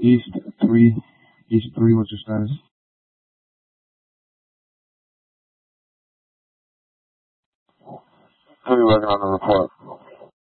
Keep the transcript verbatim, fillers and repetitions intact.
East three. East three, what's your status? Three working on the report.